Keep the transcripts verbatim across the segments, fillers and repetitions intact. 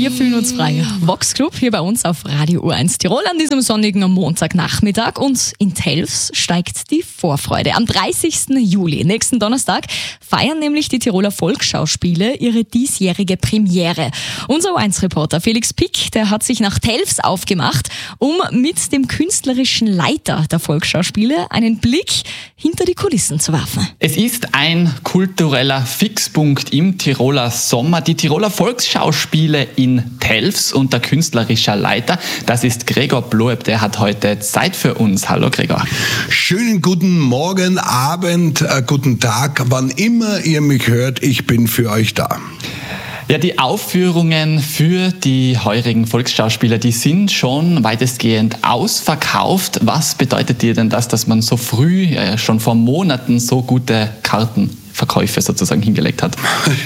Wir fühlen uns frei. Vox Club hier bei uns auf Radio U eins Tirol an diesem sonnigen Montagnachmittag. Und in Telfs steigt die Vorfreude. Am dreißigsten Juli, nächsten Donnerstag, feiern nämlich die Tiroler Volksschauspiele ihre diesjährige Premiere. Unser U eins Reporter Felix Pick, der hat sich nach Telfs aufgemacht, um mit dem künstlerischen Leiter der Volksschauspiele einen Blick hinter die Kulissen zu werfen. Es ist ein kultureller Fixpunkt im Tiroler Sommer. Die Tiroler Volksschauspiele in Telfs und der künstlerische Leiter, das ist Gregor Bloeb, der hat heute Zeit für uns. Hallo Gregor. Schönen guten Morgen, Abend, äh, guten Tag, wann immer ihr mich hört, ich bin für euch da. Ja, die Aufführungen für die heurigen Volksschauspieler, die sind schon weitestgehend ausverkauft. Was bedeutet dir denn das, dass man so früh, ja, schon vor Monaten, so gute Kartenverkäufe sozusagen hingelegt hat?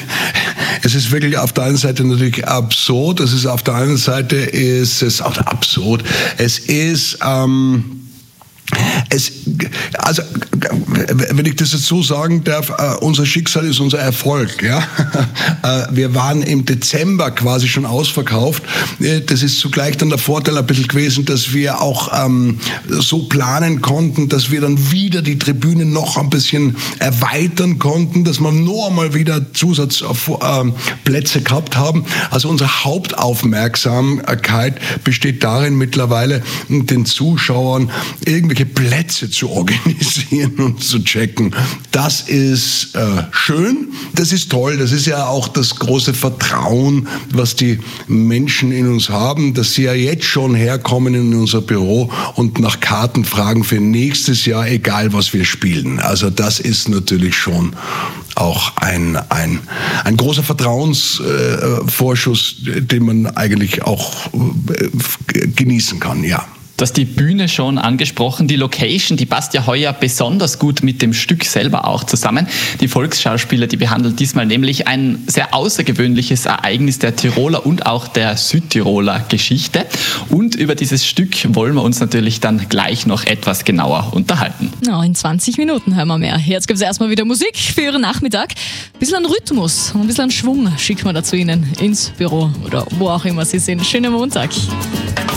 Es ist wirklich auf der einen Seite natürlich absurd, es ist auf der anderen Seite ist es auch absurd. Es ist ähm Es, also, wenn ich das jetzt so sagen darf, uh, unser Schicksal ist unser Erfolg. Ja? uh, wir waren im Dezember quasi schon ausverkauft. Das ist zugleich dann der Vorteil ein bisschen gewesen, dass wir auch ähm, so planen konnten, dass wir dann wieder die Tribüne noch ein bisschen erweitern konnten, dass wir noch einmal wieder Zusatzplätze äh, gehabt haben. Also unsere Hauptaufmerksamkeit besteht darin mittlerweile, den Zuschauern irgendwelche Plätze zu organisieren und zu checken. Das ist äh, schön, das ist toll, das ist ja auch das große Vertrauen, was die Menschen in uns haben, dass sie ja jetzt schon herkommen in unser Büro und nach Karten fragen für nächstes Jahr, egal was wir spielen. Also das ist natürlich schon auch ein, ein, ein großer Vertrauensvorschuss, äh, den man eigentlich auch äh, genießen kann, ja. Du hast die Bühne schon angesprochen. Die Location, die passt ja heuer besonders gut mit dem Stück selber auch zusammen. Die Volksschauspieler, die behandeln diesmal nämlich ein sehr außergewöhnliches Ereignis der Tiroler und auch der Südtiroler Geschichte. Und über dieses Stück wollen wir uns natürlich dann gleich noch etwas genauer unterhalten. Ja, in zwanzig Minuten hören wir mehr. Jetzt gibt es erstmal wieder Musik für Ihren Nachmittag. Ein bisschen an Rhythmus und ein bisschen an Schwung schicken wir dazu Ihnen ins Büro oder wo auch immer Sie sind. Schönen Montag.